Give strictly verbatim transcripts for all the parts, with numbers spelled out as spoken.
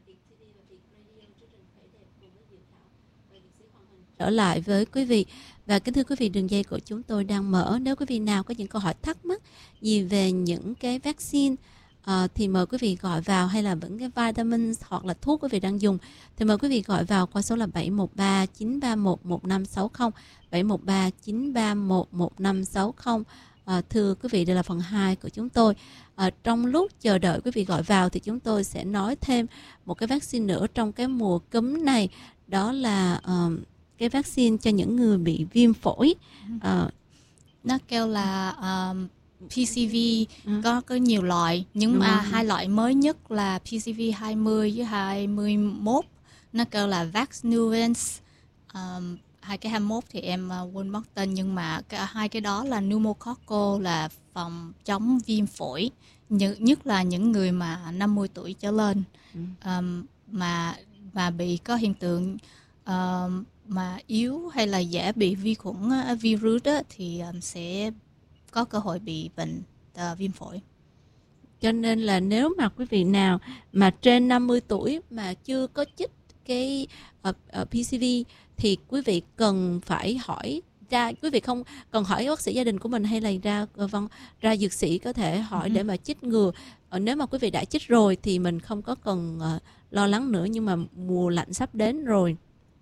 trở lại với quý vị. Và kính thưa quý vị, đường dây của chúng tôi đang mở. Nếu quý vị nào có những câu hỏi thắc mắc gì về những cái vaccine uh, thì mời quý vị gọi vào, hay là những cái vitamins hoặc là thuốc quý vị đang dùng thì mời quý vị gọi vào qua số là bảy một ba chín ba một một năm sáu không, bảy một ba chín ba một một năm sáu không. À, thưa quý vị, đây là phần hai của chúng tôi. À, trong lúc chờ đợi quý vị gọi vào thì chúng tôi sẽ nói thêm một cái vaccine nữa trong cái mùa cúm này, đó là uh, cái vaccine cho những người bị viêm phổi. Uh, nó kêu là um, pê xê vê, ừ. có có nhiều loại, nhưng mà ừ. hai loại mới nhất là pê xê vê hai mươi với hai mươi mốt, nó kêu là Vaxneuvance. Um, hai cái hai mươi mốt thì em uh, quên mất tên, nhưng mà cái, hai cái đó là pneumococcal, là phòng chống viêm phổi, Nh- nhất là những người mà năm mươi tuổi trở lên, ừ. um, mà mà bị có hiện tượng uh, mà yếu hay là dễ bị vi khuẩn uh, virus đó, thì um, sẽ có cơ hội bị bệnh uh, viêm phổi. Cho nên là nếu mà quý vị nào mà trên năm mươi tuổi mà chưa có chích cái uh, uh, pê xê vê thì quý vị cần phải hỏi ra, quý vị không cần hỏi bác sĩ gia đình của mình hay là ra uh, vâng ra dược sĩ có thể hỏi uh-huh. để mà chích ngừa. Uh, nếu mà quý vị đã chích rồi thì mình không có cần uh, lo lắng nữa, nhưng mà mùa lạnh sắp đến rồi,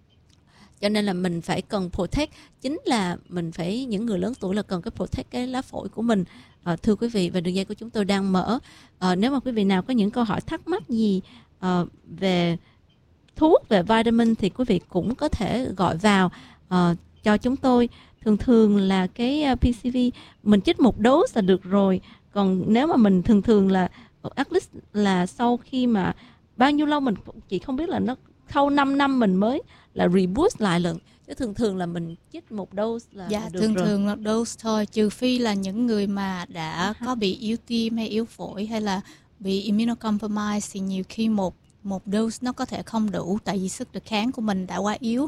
cho nên là mình phải cần protect, chính là mình phải, những người lớn tuổi là cần cái protect cái lá phổi của mình. À, thưa quý vị, và đường dây của chúng tôi đang mở. À, nếu mà quý vị nào có những câu hỏi thắc mắc gì à, về thuốc, về vitamin thì quý vị cũng có thể gọi vào à, cho chúng tôi. Thường thường là cái pê xê vê mình chích một dose là được rồi. Còn nếu mà mình thường thường là at least là sau khi mà bao nhiêu lâu mình chỉ không biết, là nó sau năm năm mình mới là reboost lại lần, chứ thường thường là mình chích một dose là, dạ, là được thường rồi. thường là dose thôi, trừ phi là những người mà đã có bị yếu tim hay yếu phổi hay là bị immunocompromised thì nhiều khi một một dose nó có thể không đủ, tại vì sức đề kháng của mình đã quá yếu.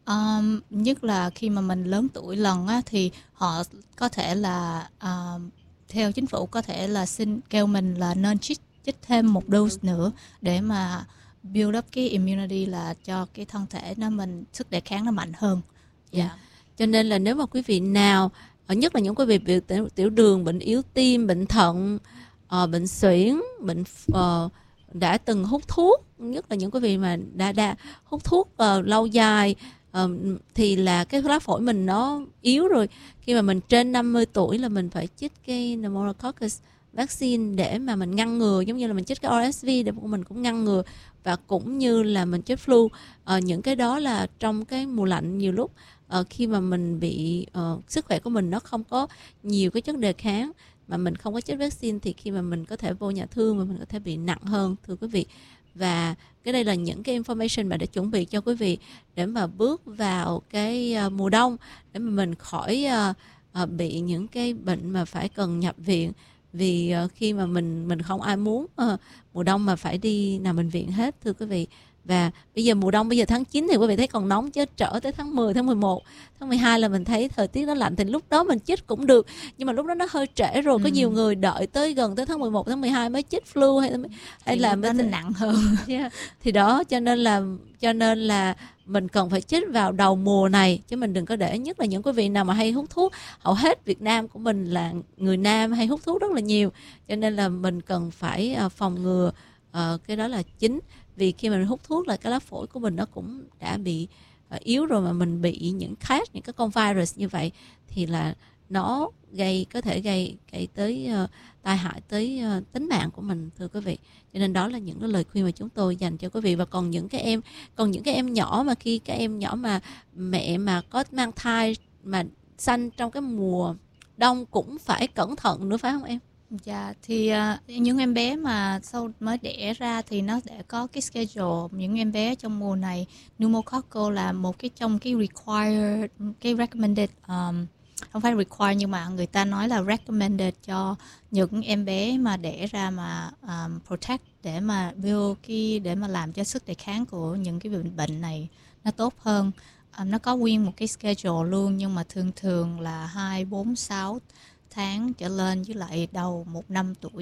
Um, nhất là khi mà mình lớn tuổi lần á, thì họ có thể là uh, theo chính phủ có thể là xin kêu mình là nên chích chích thêm một dose nữa để mà build up cái immunity, là cho cái thân thể nó mình sức đề kháng nó mạnh hơn. Dạ. Yeah. Cho nên là nếu mà quý vị nào, nhất là những quý vị bị tiểu, tiểu đường, bệnh yếu tim, bệnh thận, uh, bệnh suyễn, bệnh uh, đã từng hút thuốc, nhất là những quý vị mà đã đã hút thuốc uh, lâu dài, uh, thì là cái lá phổi mình nó yếu rồi. Khi mà mình trên năm mươi tuổi là mình phải chích cái pneumococcus vaccine để mà mình ngăn ngừa, giống như là mình chích cái rờ ét vê để mình cũng ngăn ngừa, và cũng như là mình chích flu. Uh, những cái đó là trong cái mùa lạnh nhiều lúc uh, khi mà mình bị uh, sức khỏe của mình nó không có nhiều cái chất đề kháng, mà mình không có chích vaccine, thì khi mà mình có thể vô nhà thương và mình có thể bị nặng hơn, thưa quý vị. Và cái đây là những cái information mà để chuẩn bị cho quý vị để mà bước vào cái uh, mùa đông, để mà mình khỏi uh, uh, bị những cái bệnh mà phải cần nhập viện. Vì uh, khi mà mình mình không ai muốn uh, mùa đông mà phải đi nằm bệnh viện hết, thưa quý vị. Và bây giờ mùa đông, bây giờ tháng chín thì quý vị thấy còn nóng, chứ trở tới tháng mười, tháng mười một, tháng mười hai là mình thấy thời tiết nó lạnh, thì lúc đó mình chích cũng được, nhưng mà lúc đó nó hơi trễ rồi. ừ. Có nhiều người đợi tới gần tới tháng mười một, tháng mười hai mới chích flu hay hay là nó mới nặng hơn. Yeah. Thì đó, cho nên là cho nên là mình cần phải chích vào đầu mùa này, chứ mình đừng có để, nhất là những quý vị nào mà hay hút thuốc. Hầu hết Việt Nam của mình là người nam hay hút thuốc rất là nhiều, cho nên là mình cần phải phòng ngừa uh, cái đó là chính. Vì khi mình hút thuốc là cái lá phổi của mình nó cũng đã bị uh, yếu rồi, mà mình bị những khác những cái con virus như vậy thì là nó gây có thể gây gây tới uh, tai hại tới uh, tính mạng của mình, thưa quý vị. Cho nên đó là những cái lời khuyên mà chúng tôi dành cho quý vị. Và còn những cái em còn những cái em nhỏ mà khi các em nhỏ mà mẹ mà có mang thai mà sanh trong cái mùa đông cũng phải cẩn thận nữa, phải không em? Dạ, thì uh, những em bé mà sau mới đẻ ra thì nó sẽ có cái schedule. Những em bé trong mùa này, pneumococcal là một cái trong cái required, cái recommended, um, không phải required nhưng mà người ta nói là recommended cho những em bé mà đẻ ra mà um, protect, để mà build cái, để mà làm cho sức đề kháng của những cái bệnh bệnh này nó tốt hơn. Um, nó có nguyên một cái schedule luôn, nhưng mà thường thường là hai, bốn, sáu tháng trở lên, với lại đầu một năm tuổi.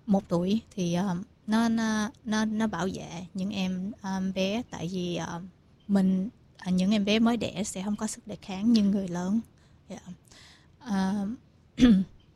một tuổi thì uh, nó nó nó nó bảo vệ những em um, bé, tại vì uh, mình uh, những em bé mới đẻ sẽ không có sức đề kháng như người lớn. Yeah. Uh,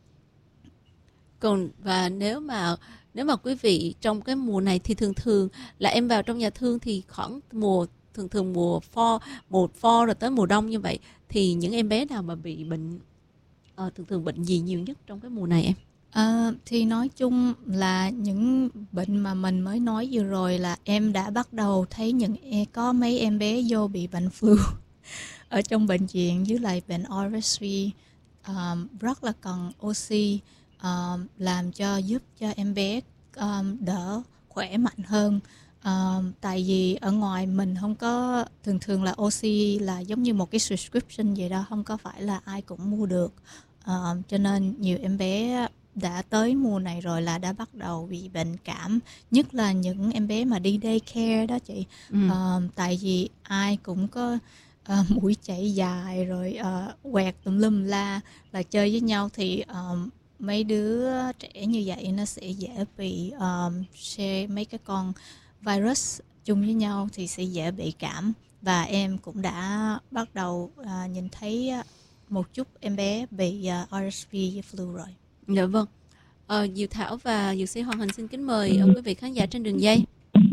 Còn và nếu mà nếu mà quý vị trong cái mùa này thì thường thường là em vào trong nhà thương thì khoảng mùa thường thường mùa fall, mùa fall rồi tới mùa đông như vậy thì những em bé nào mà bị bệnh uh, thường thường bệnh gì nhiều nhất trong cái mùa này em? À, thì nói chung là những bệnh mà mình mới nói vừa rồi là em đã bắt đầu thấy những có mấy em bé vô bị bệnh flu ở trong bệnh viện, với lại bệnh rờ ét vê um, rất là cần oxy, um, làm cho giúp cho em bé um, đỡ khỏe mạnh hơn. Um, tại vì ở ngoài mình không có, thường thường là oxy là giống như một cái subscription vậy đó, không có phải là ai cũng mua được. Um, cho nên nhiều em bé đã tới mùa này rồi là đã bắt đầu bị bệnh cảm, nhất là những em bé mà đi daycare đó chị. Ừ. Uh, tại vì ai cũng có uh, mũi chảy dài rồi uh, quẹt tùm lum la, là chơi với nhau thì um, mấy đứa trẻ như vậy nó sẽ dễ bị um, share mấy cái con virus chung với nhau thì sẽ dễ bị cảm. Và em cũng đã bắt đầu uh, nhìn thấy một chút em bé bị uh, rờ ét vê với flu rồi. Dạ vâng. Ờ, Diệu Thảo và Dược sĩ Hoàng Hình xin kính mời ừ. quý vị khán giả trên đường dây.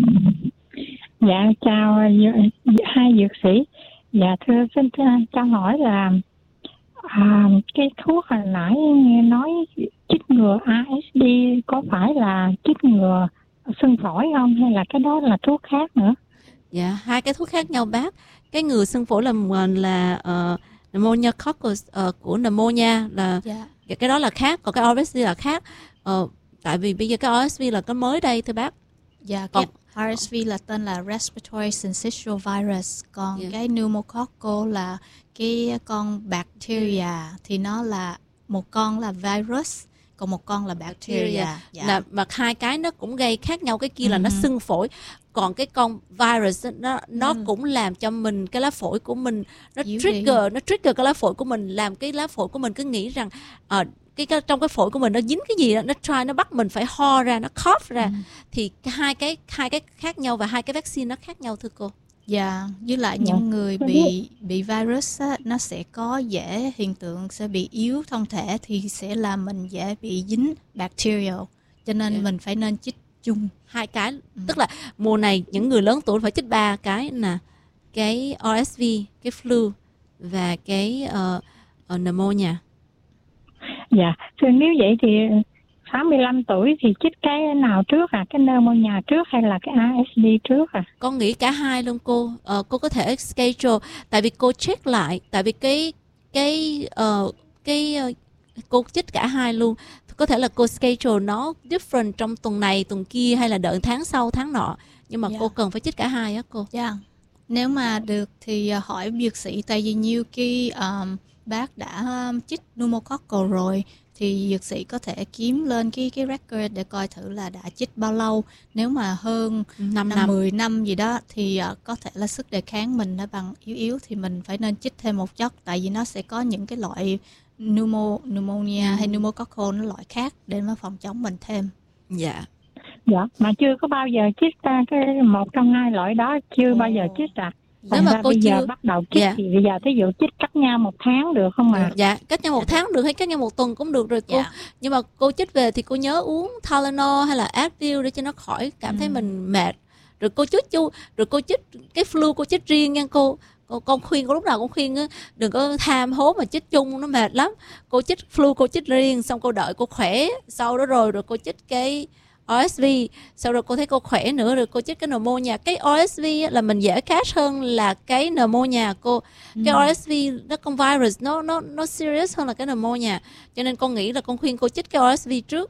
Dạ chào hai dược sĩ. Dạ thưa xin cho hỏi là à, cái thuốc hồi nãy nghe nói chích ngừa rờ ét vê có phải là chích ngừa sưng phổi không, hay là cái đó là thuốc khác nữa? Dạ, hai cái thuốc khác nhau bác. Cái ngừa sưng phổi là là uh, pneumococcus uh, của pneumonia là yeah. Cái đó là khác, còn cái rờ ét vê là khác. Ờ, tại vì bây giờ cái rờ ét vê là cái mới đây thưa bác. Dạ, còn rờ ét vê là tên là Respiratory Syncytial Virus, còn yeah. cái pneumococcal là cái con bacteria, thì nó là một con là virus, còn một con là bacteria. Dạ. Là, mà hai cái nó cũng gây khác nhau, cái kia uh-huh. là nó sưng phổi, còn cái con virus nó nó ừ. cũng làm cho mình cái lá phổi của mình nó Dữ trigger đi. nó trigger cái lá phổi của mình, làm cái lá phổi của mình cứ nghĩ rằng ở uh, cái, cái trong cái phổi của mình nó dính cái gì đó, nó try nó bắt mình phải ho ra, nó cough ra. Ừ. Thì hai cái hai cái khác nhau và hai cái vaccine nó khác nhau thưa cô. Dạ, yeah. Với lại những yeah. người bị bị virus á, nó sẽ có dễ hiện tượng sẽ bị yếu thân thể, thì sẽ làm mình dễ bị dính bacterial, cho nên yeah. mình phải nên chích chung hai cái. Ừ. Tức là mùa này những người lớn tuổi phải chích ba cái nè, cái rờ ét vê, cái flu và cái uh, uh, pneumonia. Dạ, thì nếu vậy thì sáu mươi lăm tuổi thì chích cái nào trước à? Cái pneumonia trước hay là cái rờ ét vê trước à? Con nghĩ cả hai luôn cô. Ờ, cô có thể schedule, tại vì cô check lại, tại vì cái cái uh, cái uh, cô chích cả hai luôn. Có thể là cô schedule nó different trong tuần này, tuần kia, hay là đợi tháng sau, tháng nọ. Nhưng mà yeah. cô cần phải chích cả hai á cô. Dạ. Yeah. Nếu mà được thì hỏi dược sĩ, tại vì nhiều khi um, bác đã um, chích pneumococcal rồi thì dược sĩ có thể kiếm lên cái cái record để coi thử là đã chích bao lâu. Nếu mà hơn năm năm, mười năm gì đó thì uh, có thể là sức đề kháng mình đã bằng yếu yếu thì mình phải nên chích thêm một chất, tại vì nó sẽ có những cái loại pneumo, pneumonia ừ. hay pneumococcal nó loại khác để mà phòng chống mình thêm. Dạ. Dạ, mà chưa có bao giờ chích ta cái một trong hai loại đó, chưa oh. bao giờ chích à. Nếu mà cô bây chưa... giờ bắt đầu chích dạ. thì bây giờ thí dụ chích cách nhau một tháng được không ạ? À? Dạ, cách nhau một dạ. tháng được hay cách nhau một tuần cũng được rồi cô. Dạ. Nhưng mà cô chích về thì cô nhớ uống Tylenol hay là Advil để cho nó khỏi cảm ừ. thấy mình mệt. Rồi cô chích chu, rồi cô chích cái flu cô chích riêng nha cô. Cô con khuyên cô lúc nào cũng khuyên á, đừng có tham hố mà chích chung, nó mệt lắm. Cô chích flu cô chích riêng, xong cô đợi cô khỏe, sau đó rồi rồi cô chích cái rờ ét vê, sau rồi cô thấy cô khỏe nữa rồi cô chích cái pneumonia. Cái rờ ét vê là mình dễ catch hơn là cái pneumonia cô. Ừ. Cái rờ ét vê nó con virus nó nó nó serious hơn là cái pneumonia, cho nên con nghĩ là con khuyên cô chích cái rờ ét vê trước.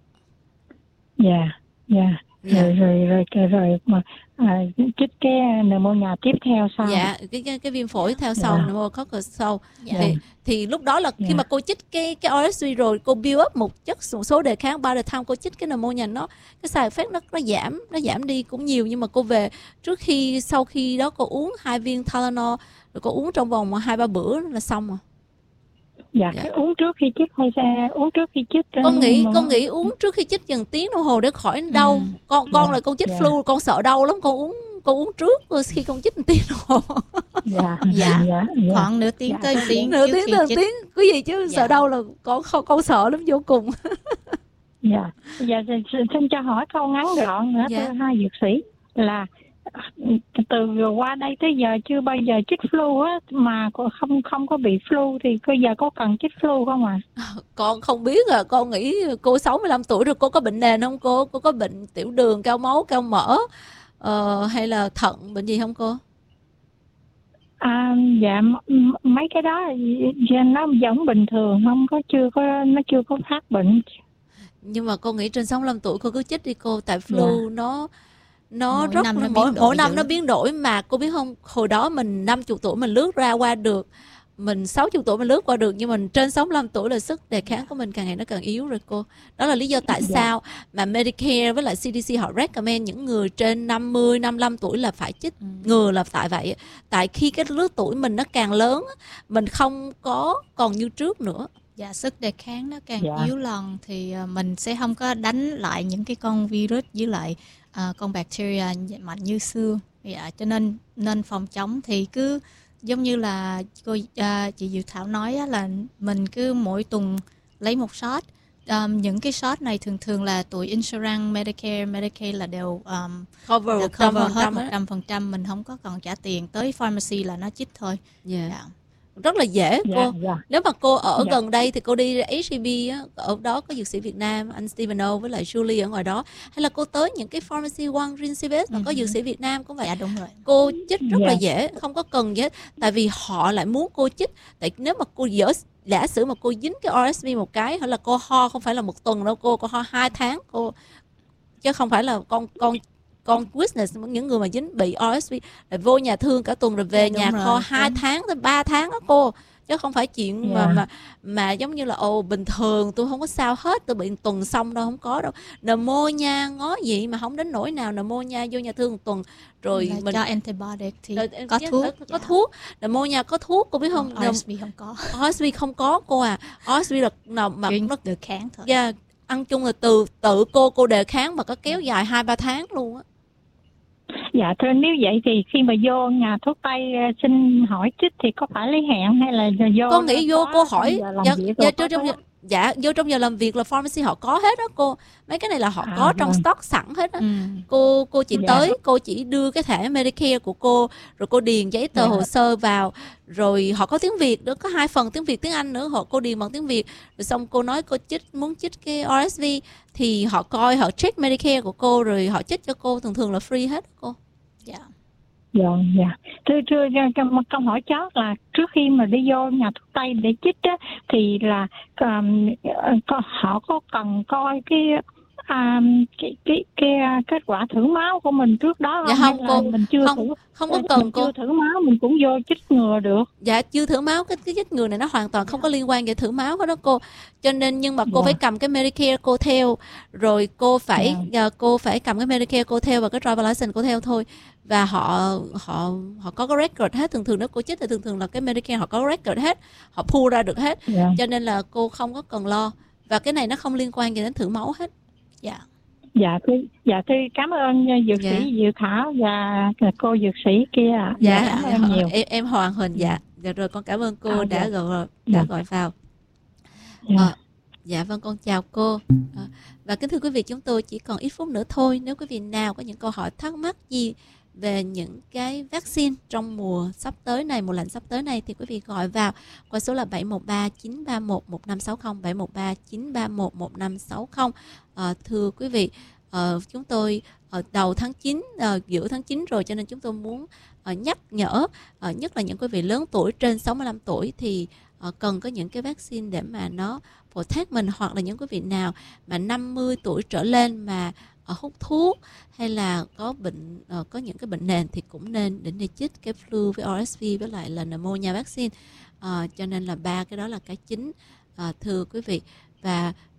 Dạ, yeah, dạ. Yeah. Yeah. Rồi, rồi rồi rồi rồi mà à, chích cái pneumonia tiếp theo sau. Dạ, cái cái, cái viêm phổi theo sau, yeah. pneumococcus sau. Yeah. Thì, thì lúc đó là khi yeah. mà cô chích cái cái rờ ét vê rồi cô build up một chất một số đề kháng, by the time cô chích cái pneumonia nó cái side effect nó nó giảm, nó giảm đi cũng nhiều, nhưng mà cô về trước khi sau khi đó cô uống hai viên Tylenol rồi cô uống trong vòng hai ba bữa là xong rồi. Dạ, Dạ. cái uống trước khi chích hay sẽ uống trước khi chích? Con nghĩ mà- con nghĩ uống trước khi chích chừng tiếng đồng hồ để khỏi đau. Ừ. Con con Dạ, là con chích dạ. flu, con sợ đau lắm, con uống con uống trước rồi khi con chích một tiếng đồng hồ. Dạ, Dạ. dạ, dạ. Khoảng nửa tiếng Dạ. tới một tiếng Nửa trước tiếng khi tới một chích. tiếng cái gì chứ Dạ. sợ đau là con không con sợ lắm vô cùng. Dạ, dạ, xin xin cho hỏi câu ngắn gọn nữa, Dạ. thưa hai dược sĩ, là từ qua đây tới giờ chưa bao giờ chích flu á, mà cô không không có bị flu thì bây giờ có cần chích flu không ạ? À? Con không biết à, con nghĩ cô sáu mươi lăm tuổi rồi, cô có bệnh nền không cô? Cô có bệnh tiểu đường, cao máu, cao mỡ ờ, hay là thận, bệnh gì không cô? À, dạ m- mấy cái đó dạ, nó giống bình thường, không có chưa có nó chưa có phát bệnh. Nhưng mà con nghĩ trên sáu mươi lăm tuổi cô cứ chích đi cô, tại flu Dạ. nó nó Mỗi rất năm nó mỗi, biến đổi mỗi năm dữ nó lắm. biến đổi mà cô biết không, hồi đó mình năm mươi tuổi mình lướt ra qua được, mình sáu mươi tuổi mình lướt qua được, nhưng mình trên sáu mươi lăm tuổi là sức đề kháng của mình càng ngày nó càng yếu rồi cô. Đó là lý do tại Dạ. sao mà Medicare với lại xê đê xê họ recommend những người trên năm mươi, năm mươi lăm tuổi là phải chích Ừ. ngừa, là tại vậy. Tại khi cái lứa tuổi mình nó càng lớn, mình không có còn như trước nữa. Dạ, sức đề kháng nó càng Dạ. yếu lần thì ờ, mình sẽ không có đánh lại những cái con virus với lại ờ, con bacteria mạnh như xưa. Dạ, cho nên nên phòng chống thì cứ giống như là cô ờ, chị Diệu Thảo nói á, là mình cứ mỗi tuần lấy một shot. Um, những cái shot này thường thường là tụi insurance, Medicare, Medicaid là đều um, Cover là một trăm cover phần hết trăm một á. trăm phần trăm, mình không có còn trả tiền, tới pharmacy là nó chích thôi. Dạ. Dạ. Rất là dễ Dạ, cô. dạ. Nếu mà cô ở Dạ. gần đây thì cô đi hát e bê á, ở đó có dược sĩ Việt Nam, anh Steven O với lại Julie ở ngoài đó. Hay là cô tới những cái pharmacy One Rincebes mà có Ừ. dược sĩ Việt Nam cũng vậy. Dạ đúng rồi. Cô chích rất Dạ. là dễ, không có cần gì hết. Tại vì họ lại muốn cô chích. Tại nếu mà cô dở, giả sử mà cô dính cái rờ ét vê một cái, hoặc là cô ho không phải là một tuần đâu cô, cô ho hai tháng cô, chứ không phải là con con con witness những người mà dính bị rờ ét vê lại vô nhà thương cả tuần rồi về Dạ, nhà đúng kho rồi, hai đúng. tháng tới ba tháng đó cô, chứ không phải chuyện Dạ. mà mà mà giống như là ồ bình thường tôi không có sao hết, tôi bị một tuần xong đâu, không có đâu. Pneumonia ngó gì mà không đến nỗi nào, pneumonia vô nhà thương một tuần rồi Là mình cho antibiotic thì rồi, có yes, thuốc. có, có Dạ. thuốc. Pneumonia có thuốc cô biết không? rờ ét vê không có. rờ ét vê không có cô à. rờ ét vê là nào mà Chuyên nó được kháng thôi. yeah, ăn chung là từ tự cô cô đề kháng mà có kéo dài hai ba tháng luôn á. Dạ, thưa, nếu vậy thì khi mà vô nhà thuốc tây ờ, xin hỏi chích thì có phải lấy hẹn hay là vô? Con nghĩ vô có cô hỏi giờ làm dạ, việc dạ, rồi trong, có trong, thuốc? dạ vô trong giờ làm việc là pharmacy họ có hết đó cô. Mấy cái này là họ À, có trong vâng. stock sẵn hết á. Ừ. Cô cô chỉ Dạ. tới, cô chỉ đưa cái thẻ Medicare của cô, rồi cô điền giấy tờ Dạ. hồ sơ vào, rồi họ có tiếng Việt nữa, có hai phần tiếng Việt tiếng Anh nữa, họ cô điền bằng tiếng Việt, rồi xong cô nói cô chích muốn chích cái rờ ét vê thì họ coi, họ check Medicare của cô rồi họ chích cho cô, thường thường là free hết cô. Dạ. Dạ, dạ. Thưa, thưa, cho một câu hỏi chót là trước khi mà đi vô nhà thuốc tây để chích á, thì là um, có, họ có cần coi cái um, cái cái cái kết quả thử máu của mình trước đó Dạ không? không, Hay là cô. mình chưa Không, thử, không có cần mình cô. chưa thử máu mình cũng vô chích ngừa được. Dạ chưa thử máu, cái cái chích ngừa này nó hoàn toàn không có liên quan về thử máu hết đó cô. Cho nên nhưng mà cô Dạ. phải cầm cái Medicare cô theo, rồi cô phải Dạ. uh, cô phải cầm cái Medicare cô theo và cái driver license cô theo thôi. Và họ họ họ có cái record hết, thường thường nếu cô chích thì thường thường là cái Medicare họ có record hết, họ pull ra được hết. Dạ. Cho nên là cô không có cần lo, và cái này nó không liên quan gì đến thử máu hết. Dạ. Dạ, thưa, dạ, thưa, cảm ơn dược Dạ. sĩ Diệu Thảo và cô dược sĩ kia ạ. Dạ, cảm dạ, ơn nhiều. em em Hoàng Huỳnh dạ. Dạ rồi con cảm ơn cô À, đã dạ. gọi đã Dạ. gọi vào. Dạ. Ờ, dạ vâng con chào cô. À, và kính thưa quý vị, chúng tôi chỉ còn ít phút nữa thôi. Nếu quý vị nào có những câu hỏi thắc mắc gì về những cái vaccine trong mùa sắp tới này, mùa lạnh sắp tới này, thì quý vị gọi vào qua số là bảy một ba chín ba một một năm sáu không, bảy một ba chín ba một một năm sáu không. À, thưa quý vị, uh, chúng tôi ở đầu tháng chín, uh, giữa tháng chín rồi, cho nên chúng tôi muốn uh, nhắc nhở, uh, nhất là những quý vị lớn tuổi trên sáu mươi lăm tuổi thì uh, cần có những cái vaccine để mà nó protect mình, hoặc là những quý vị nào mà năm mươi tuổi trở lên mà uh, hút thuốc hay là có bệnh uh, có những cái bệnh nền thì cũng nên đến đi chích cái flu với rờ ét vê với lại là pneumonia vaccine. Uh, cho nên là ba cái đó là cái chính, uh, thưa quý vị. Và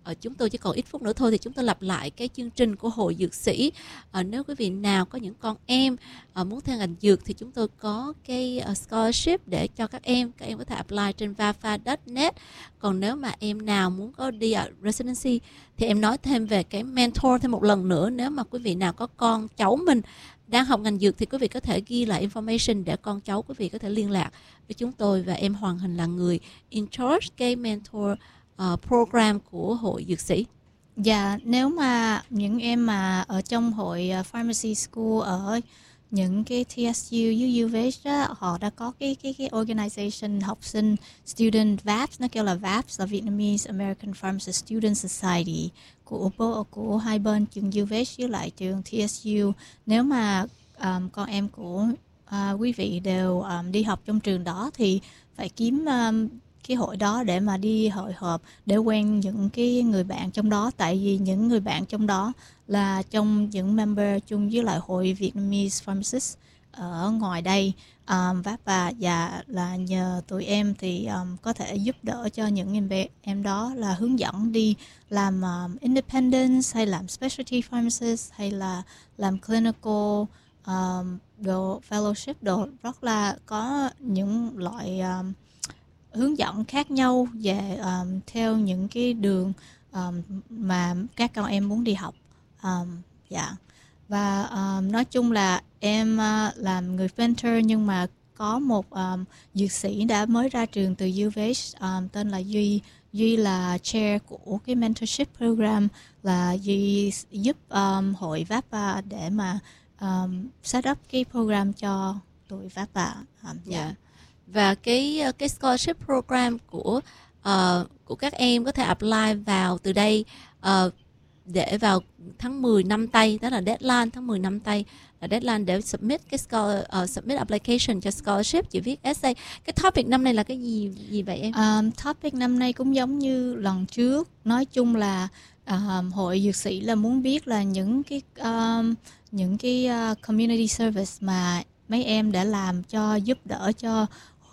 uh, chúng tôi chỉ còn ít phút nữa thôi thì chúng tôi lặp lại cái chương trình của Hội Dược Sĩ. Uh, nếu quý vị nào có những con em uh, muốn theo ngành dược thì chúng tôi có cái uh, scholarship để cho các em, các em có thể apply trên vafa chấm net. Còn nếu mà em nào muốn có đi ở residency thì em nói thêm về cái mentor thêm một lần nữa. Nếu mà quý vị nào có con cháu mình đang học ngành dược thì quý vị có thể ghi lại information để con cháu quý vị có thể liên lạc với chúng tôi, và em Hoàng Hình là người in charge cái mentor uh, program của Hội Dược Sĩ. Dạ, nếu mà những em mà ở trong hội uh, pharmacy school ở những cái tê ét u với u vê hát đó, họ đã có cái cái cái organization học sinh student vê a pê ét, nó kêu là vê a pê ét là Vietnamese American Pharmacy Student Society của của hai bên trường u vê hát với lại trường tê ét u. Nếu mà um, con em của uh, quý vị đều um, đi học trong trường đó thì phải kiếm um, cái hội đó để mà đi hội họp để quen những cái người bạn trong đó, tại vì những người bạn trong đó là trong những member chung với lại hội Vietnamese Pharmacists ở ngoài đây. Um, và, và là nhờ tụi em thì um, có thể giúp đỡ cho những em, bé, em đó là hướng dẫn đi làm um, independence hay làm specialty pharmacist hay là làm clinical um, đồ fellowship đồ, rất là có những loại um, hướng dẫn khác nhau về um, theo những cái đường um, mà các con em muốn đi học. Um, dạ. Và um, nói chung là em uh, làm người mentor, nhưng mà có một um, dược sĩ đã mới ra trường từ u vê hát um, tên là Duy. Duy là chair của cái mentorship program, là Duy giúp um, hội vê a pê a để mà um, set up cái program cho tụi vê a pê a. Um, dạ. Yeah. Và cái cái scholarship program của uh, của các em có thể apply vào từ đây uh, để vào tháng mười năm tây, đó là deadline tháng mười năm tây là deadline để submit cái scholar, uh, submit application cho scholarship. Chị viết essay. Cái topic năm nay là cái gì gì vậy em? Um, topic năm nay cũng giống như lần trước, nói chung là um, hội dược sĩ là muốn biết là những cái um, những cái uh, community service mà mấy em đã làm cho giúp đỡ cho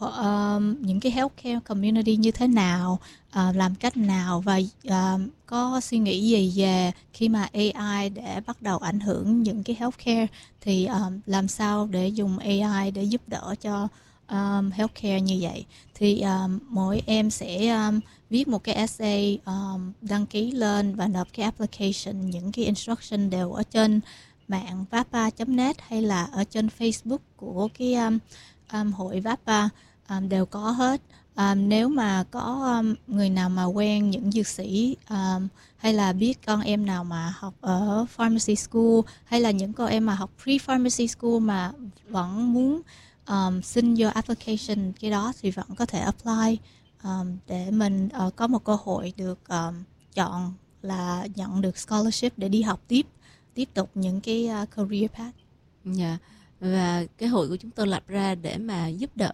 uh, những cái healthcare community như thế nào, uh, làm cách nào, và uh, có suy nghĩ gì về khi mà a i để bắt đầu ảnh hưởng những cái healthcare, thì um, làm sao để dùng a i để giúp đỡ cho um, healthcare như vậy. Thì um, mỗi em sẽ um, viết một cái essay, um, đăng ký lên và nộp cái application. Những cái instruction đều ở trên mạng vafa chấm net hay là ở trên Facebook của cái um, um, hội vê a pê a um, đều có hết. Um, nếu mà có um, người nào mà quen những dược sĩ um, hay là biết con em nào mà học ở pharmacy school hay là những con em mà học pre-pharmacy school mà vẫn muốn um, xin vô application cái đó thì vẫn có thể apply um, để mình uh, có một cơ hội được um, chọn là nhận được scholarship để đi học tiếp tiếp tục những cái uh, career path. Dạ. Yeah. Và cái hội của chúng tôi lập ra để mà giúp đỡ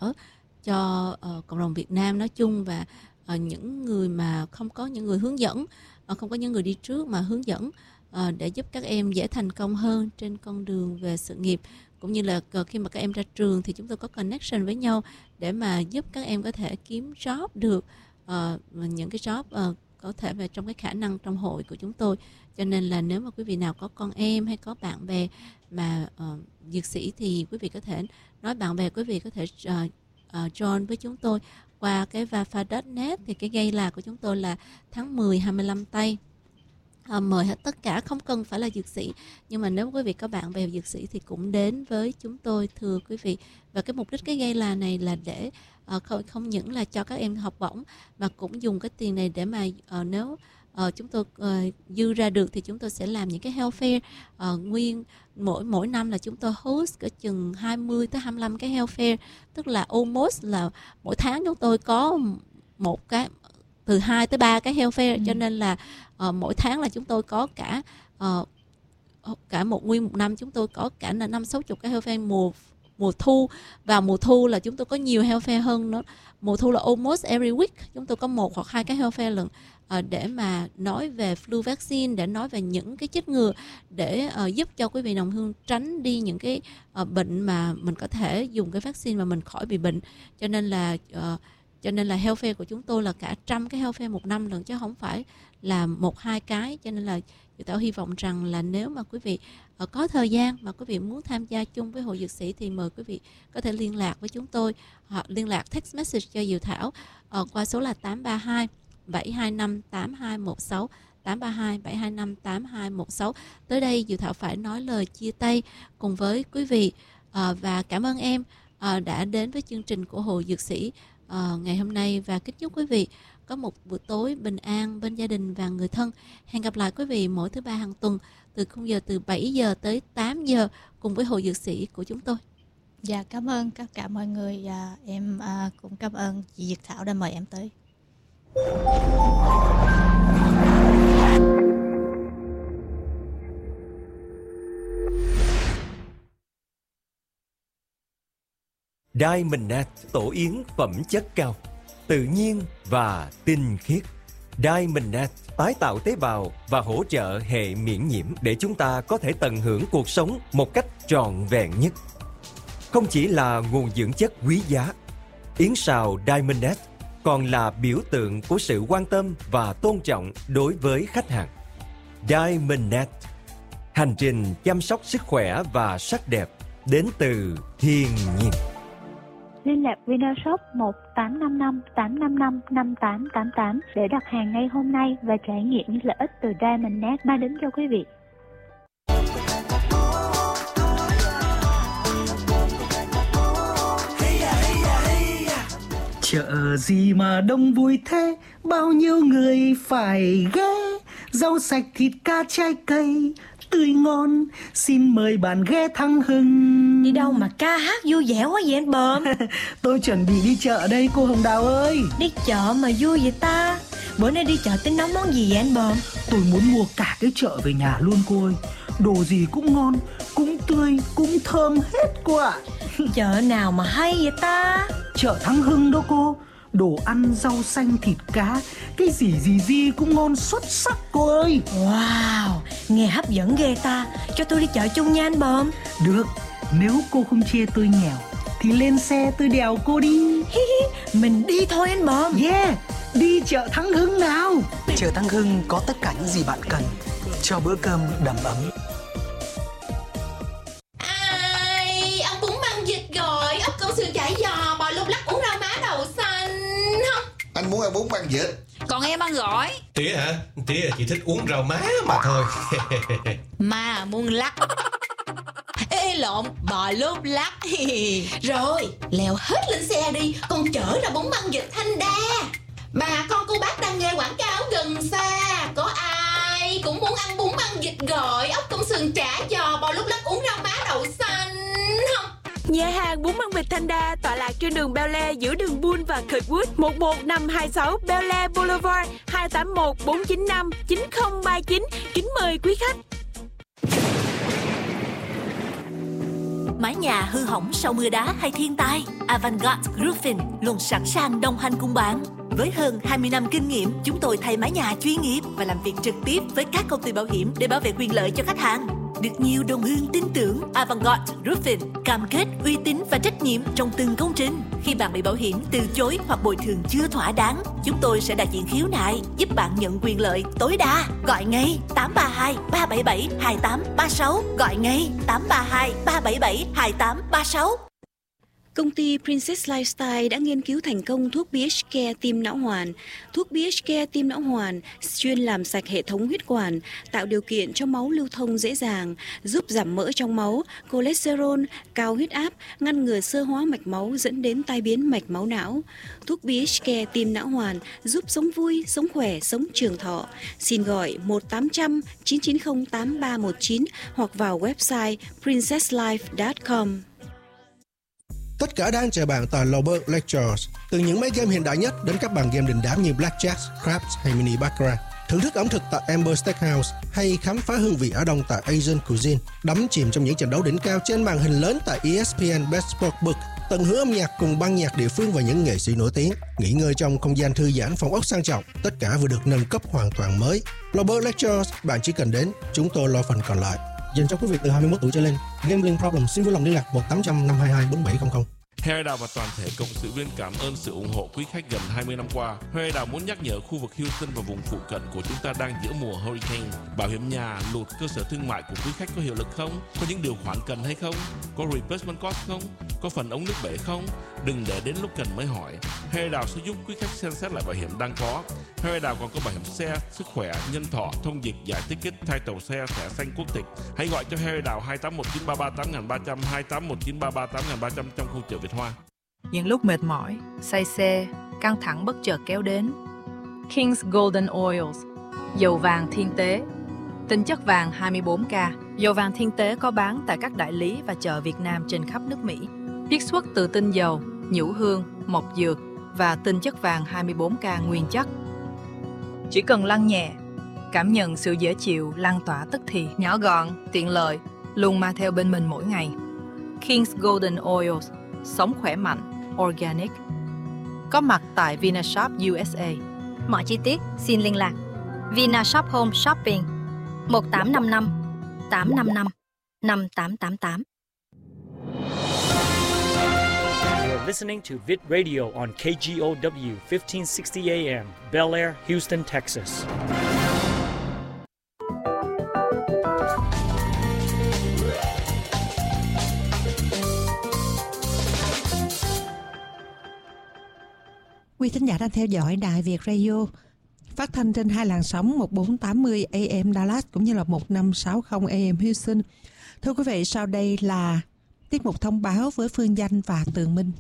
cho uh, cộng đồng Việt Nam nói chung, và uh, những người mà không có những người hướng dẫn, uh, không có những người đi trước mà hướng dẫn uh, để giúp các em dễ thành công hơn trên con đường về sự nghiệp, cũng như là uh, khi mà các em ra trường thì chúng tôi có connection với nhau để mà giúp các em có thể kiếm job được, uh, những cái job uh, có thể về trong cái khả năng trong hội của chúng tôi. Cho nên là nếu mà quý vị nào có con em hay có bạn bè mà uh, dược sĩ thì quý vị có thể nói bạn bè quý vị có thể uh, uh, join với chúng tôi qua cái vafa chấm net. Thì cái gay là của chúng tôi là tháng mười hai mươi lăm tây. Uh, mời hết tất cả, không cần phải là dược sĩ, nhưng mà nếu quý vị có bạn bè dược sĩ thì cũng đến với chúng tôi, thưa quý vị. Và cái mục đích cái gay là này là để uh, không, không những là cho các em học bổng, mà cũng dùng cái tiền này để mà uh, nếu uh, chúng tôi uh, dư ra được thì chúng tôi sẽ làm những cái health fair uh, nguyên mỗi mỗi năm là chúng tôi host cỡ chừng hai mươi tới hai mươi lăm cái health fair, tức là almost là mỗi tháng chúng tôi có một cái từ hai tới ba cái health fair. Ừ. Cho nên là uh, mỗi tháng là chúng tôi có cả uh, cả một nguyên một năm chúng tôi có cả là năm sáu chục cái health fair. Mùa mùa thu vào mùa thu là chúng tôi có nhiều health fair hơn nữa. Mùa thu là almost every week chúng tôi có một hoặc hai cái health fair lần uh, để mà nói về flu vaccine, để nói về những cái chích ngừa, để uh, giúp cho quý vị đồng hương tránh đi những cái uh, bệnh mà mình có thể dùng cái vaccine mà mình khỏi bị bệnh. Cho nên là uh, cho nên là health fair của chúng tôi là cả trăm cái health fair một năm lần, chứ không phải là một hai cái. Cho nên là Diệu Thảo hy vọng rằng là nếu mà quý vị uh, có thời gian mà quý vị muốn tham gia chung với Hội Dược Sĩ thì mời quý vị có thể liên lạc với chúng tôi, hoặc liên lạc text message cho Diệu Thảo uh, qua số là tám ba hai bảy hai năm tám hai một sáu, tám ba hai bảy hai năm tám hai một sáu. Tới đây Diệu Thảo phải nói lời chia tay cùng với quý vị, uh, và cảm ơn em uh, đã đến với chương trình của Hội Dược Sĩ uh, ngày hôm nay, và kính chúc quý vị có một buổi tối bình an bên gia đình và người thân. Hẹn gặp lại quý vị mỗi thứ ba hàng tuần từ khung giờ từ bảy giờ tới tám giờ cùng với Hội Dược Sĩ của chúng tôi. Dạ, cảm ơn tất cả mọi người. À, em à, cũng cảm ơn chị Diệp Thảo đã mời em tới. Diamondnet tổ yến phẩm chất cao, tự nhiên và tinh khiết. Diamondnet tái tạo tế bào và hỗ trợ hệ miễn nhiễm để chúng ta có thể tận hưởng cuộc sống một cách trọn vẹn nhất. Không chỉ là nguồn dưỡng chất quý giá, yến sào Diamondnet còn là biểu tượng của sự quan tâm và tôn trọng đối với khách hàng. Diamondnet, hành trình chăm sóc sức khỏe và sắc đẹp đến từ thiên nhiên. Liên lạc Vinashop một tám năm năm tám năm năm năm tám tám tám để đặt hàng ngay hôm nay và trải nghiệm những lợi ích từ Diamondnet mang đến cho quý vị. Chợ gì mà đông vui thế, bao nhiêu người phải ghé, rau sạch thịt cá trái cây tươi ngon, xin mời bạn ghé Thăng Hưng. Đi đâu mà ca hát vui vẻ quá vậy anh Bờm? Tôi chuẩn bị đi chợ đây cô Hồng Đào ơi. Đi chợ mà vui vậy ta? Bữa nay đi chợ tính nấu món gì vậy anh Bờm? Tôi muốn mua cả cái chợ về nhà luôn cô ơi. Đồ gì cũng ngon, cũng tươi, cũng thơm hết cô ạ. Chợ nào mà hay vậy ta? Chợ Thăng Hưng đó cô. Đồ ăn, rau xanh, thịt cá, cái gì gì gì cũng ngon xuất sắc cô ơi. Wow, nghe hấp dẫn ghê ta. Cho tôi đi chợ chung nha anh Bờm. Được, nếu cô không chê tôi nghèo thì lên xe tôi đèo cô đi. Mình đi thôi anh Bờm. Yeah, đi chợ Thăng Hưng nào. Chợ Thăng Hưng có tất cả những gì bạn cần cho bữa cơm đầm ấm. Ai, ông bún măng vịt rồi, ốc câu sườn chả giò, bò lúc lắc uống rau má đậu xanh không? Anh muốn ăn bún măng vịt. Còn em ăn gỏi. Tía hả? Tía chỉ thích uống rau má mà thôi. Mà muốn lắc. Ê lộn, bò lốp lắc. Rồi, leo hết lên xe đi, con chở ra bún măng vịt Thanh Đa. Bà con cô bác đang nghe quảng cáo gần xa, có ai cũng muốn ăn bún măng vịt gỏi, ốc công sườn chả giò, bò lúc lắc uống rau má đậu xanh không? Nhà hàng bún măng vịt Thanh Đa tọa lạc trên đường Bel Air giữa đường Bull và Kirkwood, một một năm hai sáu Bel Air Boulevard, hai tám một bốn chín năm chín không ba chín. Kính mời quý khách. Mái nhà hư hỏng sau mưa đá hay thiên tai, Avantgarde Roofing luôn sẵn sàng đồng hành cùng bạn. Với hơn hai mươi năm kinh nghiệm, chúng tôi thay mái nhà chuyên nghiệp và làm việc trực tiếp với các công ty bảo hiểm để bảo vệ quyền lợi cho khách hàng. Được nhiều đồng hương tin tưởng, Avantgarde Roofing cam kết uy tín và trách nhiệm trong từng công trình. Khi bạn bị bảo hiểm từ chối hoặc bồi thường chưa thỏa đáng, chúng tôi sẽ đại diện khiếu nại, giúp bạn nhận quyền lợi tối đa. Gọi ngay tám ba hai ba bảy bảy hai tám ba sáu, gọi ngay tám ba hai ba bảy bảy hai tám ba sáu. Công ty Princess Lifestyle đã nghiên cứu thành công thuốc pê hát Care tim não hoàn. Thuốc pê hát Care tim não hoàn chuyên làm sạch hệ thống huyết quản, tạo điều kiện cho máu lưu thông dễ dàng, giúp giảm mỡ trong máu, cholesterol, cao huyết áp, ngăn ngừa xơ hóa mạch máu dẫn đến tai biến mạch máu não. Thuốc pê hát Care tim não hoàn giúp sống vui, sống khỏe, sống trường thọ. Xin gọi một tám không không chín chín không tám ba một chín hoặc vào website princess life chấm com. Tất cả đang chờ bạn tại Lowberg Lectures. Từ những máy game hiện đại nhất đến các bàn game đình đám như Blackjack, Craps hay Mini Baccarat. Thưởng thức ẩm thực tại Amber Steakhouse hay khám phá hương vị Á Đông tại Asian Cuisine. Đắm chìm trong những trận đấu đỉnh cao trên màn hình lớn tại E S P N Best Sportsbook. Tận hưởng âm nhạc cùng ban nhạc địa phương và những nghệ sĩ nổi tiếng. Nghỉ ngơi trong không gian thư giãn, phòng ốc sang trọng. Tất cả vừa được nâng cấp hoàn toàn mới. Lowberg Lectures, bạn chỉ cần đến, chúng tôi lo phần còn lại. Dành cho quý vị từ hai mươi mốt tuổi trở lên. Gambling problem xin vui lòng liên lạc một tám không không năm hai hai bốn bảy không không. Harry Đào và toàn thể cộng sự viên cảm ơn sự ủng hộ quý khách gần hai mươi năm qua. Harry Đào muốn nhắc nhở khu vực Houston và vùng phụ cận của chúng ta đang giữa mùa hurricane. Bảo hiểm nhà, lụt, cơ sở thương mại của quý khách có hiệu lực không? Có những điều khoản cần hay không? Có replacement cost không? Có phần ống nước bể không? Đừng để đến lúc cần mới hỏi. Harry Đào sẽ giúp quý khách xem xét lại bảo hiểm đang có. Harry Đào còn có bảo hiểm xe, sức khỏe, nhân thọ, thông dịch, giải ticket, title xe, thẻ xanh quốc tịch. Hãy gọi cho Harry Đào hai tám một chín ba ba tám ba không không, hai tám một chín ba ba tám ba không không trong khu chợ Việt Hoa. Những lúc mệt mỏi, say xe, căng thẳng bất chợt kéo đến. King's Golden Oils, dầu vàng thiên tế, tinh chất vàng hai mươi bốn ca. Dầu vàng thiên tế có bán tại các đại lý và chợ Việt Nam trên khắp nước Mỹ. Chiết xuất từ tinh dầu, nhũ hương, mộc dược và tinh chất vàng hai mươi bốn ca nguyên chất. Chỉ cần lăn nhẹ, cảm nhận sự dễ chịu lan tỏa tức thì, nhỏ gọn, tiện lợi, luôn mang theo bên mình mỗi ngày. King's Golden Oils, sống khỏe mạnh, organic. Có mặt tại Vinashop u ét a. Mọi chi tiết xin liên lạc Vinashop Home Shopping một tám năm năm tám năm năm năm tám tám tám. You're listening to Vid Radio on K G O W fifteen sixty A M, Bel Air, Houston, Texas. Quý thính giả đang theo dõi Đài Việt Radio, phát thanh trên hai làn sóng một bốn tám mươi A M Dallas cũng như là một năm sáu không A M Houston. Thưa quý vị, sau đây là tiết mục thông báo với Phương Danh và Tường Minh.